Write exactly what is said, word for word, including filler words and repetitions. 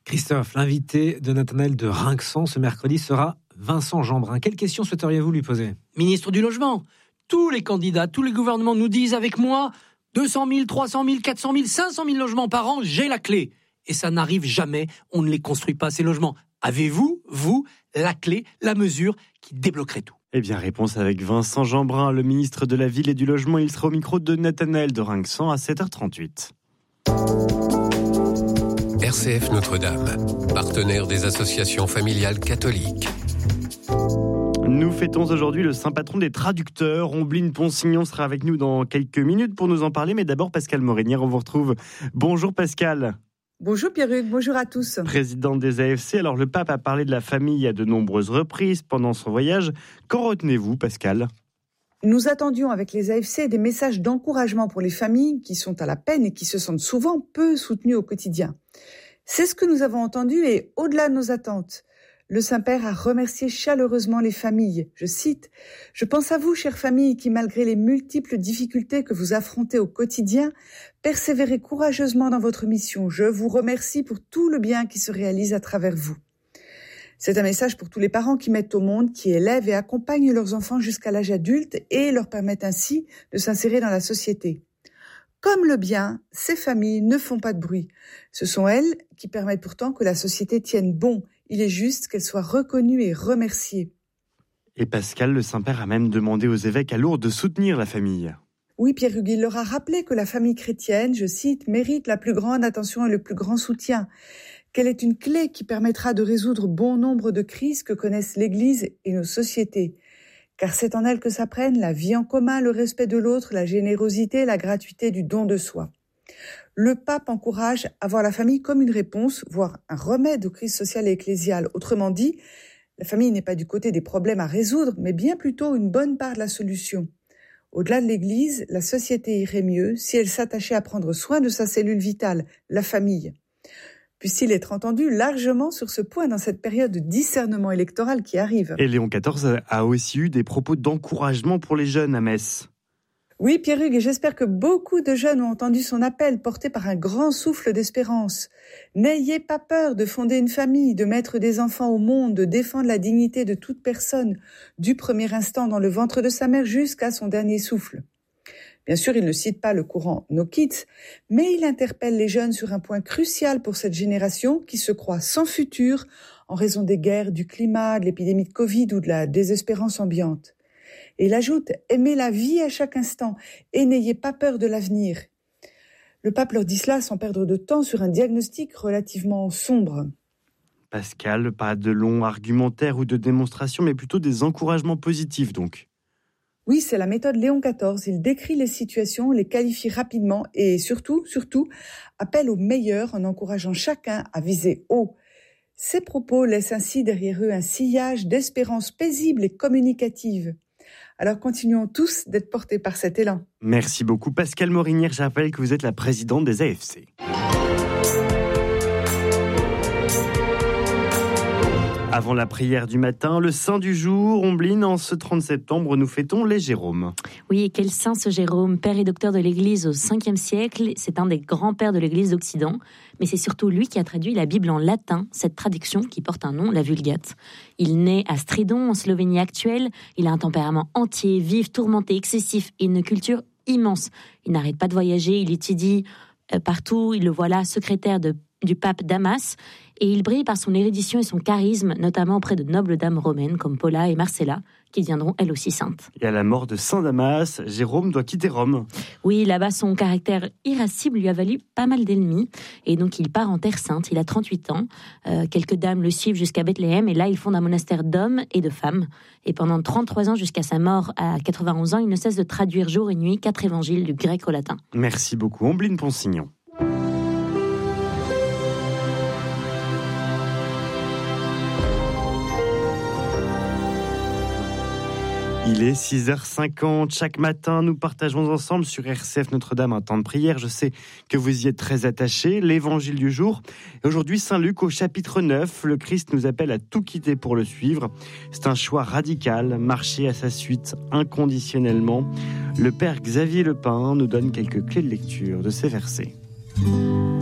Christophe, l'invité de Nathanaël de Rinxan ce mercredi sera Vincent Jeanbrun. Quelle question souhaiteriez-vous lui poser ? Ministre du Logement, tous les candidats, tous les gouvernements nous disent avec moi deux cent mille, trois cent mille, quatre cent mille, cinq cent mille logements par an, j'ai la clé. Et ça n'arrive jamais, on ne les construit pas ces logements. Avez-vous, vous, la clé, la mesure qui débloquerait tout ? Eh bien, réponse avec Vincent Jeanbrun, le ministre de la Ville et du Logement. Il sera au micro de Nathanaël de Rinxan à sept heures trente-huit. R C F Notre-Dame, partenaire des associations familiales catholiques. Nous fêtons aujourd'hui le saint patron des traducteurs. Ombline Ponsignon sera avec nous dans quelques minutes pour nous en parler. Mais d'abord, Pascale Morinière, on vous retrouve. Bonjour Pascale. Bonjour Pierruc, bonjour à tous. Présidente des A F C, alors le pape a parlé de la famille à de nombreuses reprises pendant son voyage. Qu'en retenez-vous, Pascale ? Nous attendions avec les A F C des messages d'encouragement pour les familles qui sont à la peine et qui se sentent souvent peu soutenues au quotidien. C'est ce que nous avons entendu et au-delà de nos attentes. Le Saint-Père a remercié chaleureusement les familles. Je cite « Je pense à vous, chères familles, qui malgré les multiples difficultés que vous affrontez au quotidien, persévérez courageusement dans votre mission. Je vous remercie pour tout le bien qui se réalise à travers vous. » C'est un message pour tous les parents qui mettent au monde, qui élèvent et accompagnent leurs enfants jusqu'à l'âge adulte et leur permettent ainsi de s'insérer dans la société. Comme le bien, ces familles ne font pas de bruit. Ce sont elles qui permettent pourtant que la société tienne bon. Il est juste qu'elles soient reconnues et remerciées. Et Pascal, le Saint-Père a même demandé aux évêques à Lourdes de soutenir la famille. Oui, Pierre Hugues, il leur a rappelé que la famille chrétienne, je cite, mérite la plus grande attention et le plus grand soutien. Qu'elle est une clé qui permettra de résoudre bon nombre de crises que connaissent l'Église et nos sociétés. Car c'est en elle que s'apprennent la vie en commun, le respect de l'autre, la générosité, la gratuité du don de soi. Le pape encourage à voir la famille comme une réponse, voire un remède aux crises sociales et ecclésiales. Autrement dit, la famille n'est pas du côté des problèmes à résoudre, mais bien plutôt une bonne part de la solution. Au-delà de l'Église, la société irait mieux si elle s'attachait à prendre soin de sa cellule vitale, la famille. Puisse-t-il être entendu largement sur ce point dans cette période de discernement électoral qui arrive. Et Léon quatorze a aussi eu des propos d'encouragement pour les jeunes à Metz. Oui, Pierre-Hugues, et j'espère que beaucoup de jeunes ont entendu son appel porté par un grand souffle d'espérance. N'ayez pas peur de fonder une famille, de mettre des enfants au monde, de défendre la dignité de toute personne, du premier instant dans le ventre de sa mère jusqu'à son dernier souffle. Bien sûr, il ne cite pas le courant No Kids, mais il interpelle les jeunes sur un point crucial pour cette génération qui se croit sans futur en raison des guerres, du climat, de l'épidémie de Covid ou de la désespérance ambiante. Et il ajoute « Aimez la vie à chaque instant et n'ayez pas peur de l'avenir ». Le pape leur dit cela sans perdre de temps sur un diagnostic relativement sombre. Pascal, pas de longs argumentaires ou de démonstrations, mais plutôt des encouragements positifs donc. Oui, c'est la méthode Léon quatorze. Il décrit les situations, les qualifie rapidement et surtout, surtout, appelle au meilleur en encourageant chacun à viser haut. Ces propos laissent ainsi derrière eux un sillage d'espérance paisible et communicative. Alors continuons tous d'être portés par cet élan. Merci beaucoup Pascale Morinière. Je rappelle que vous êtes la présidente des A F C. Avant la prière du matin, le saint du jour, Ombline, en ce trente septembre, nous fêtons les Jérômes. Oui, et quel saint ce Jérôme, père et docteur de l'Église au cinquième siècle. C'est un des grands-pères de l'Église d'Occident, mais c'est surtout lui qui a traduit la Bible en latin, cette traduction qui porte un nom, la Vulgate. Il naît à Stridon, en Slovénie actuelle. Il a un tempérament entier, vif, tourmenté, excessif et une culture immense. Il n'arrête pas de voyager, il étudie euh, partout. Il le voit là, secrétaire de du pape Damas, et il brille par son érudition et son charisme, notamment auprès de nobles dames romaines comme Paula et Marcella, qui deviendront elles aussi saintes. Et à la mort de saint Damas, Jérôme doit quitter Rome. Oui, là-bas, son caractère irascible lui a valu pas mal d'ennemis, et donc il part en Terre Sainte, il a trente-huit ans, euh, quelques dames le suivent jusqu'à Bethléem, et là il fonde un monastère d'hommes et de femmes, et pendant trente-trois ans jusqu'à sa mort à quatre-vingt-onze ans, il ne cesse de traduire jour et nuit quatre évangiles du grec au latin. Merci beaucoup, Ombline Ponsignon. Il est six heures cinquante. Chaque matin, nous partageons ensemble sur R C F Notre-Dame un temps de prière. Je sais que vous y êtes très attachés. L'évangile du jour. Et aujourd'hui, Saint Luc au chapitre neuf. Le Christ nous appelle à tout quitter pour le suivre. C'est un choix radical, marcher à sa suite inconditionnellement. Le Père Xavier Lepin nous donne quelques clés de lecture de ces versets.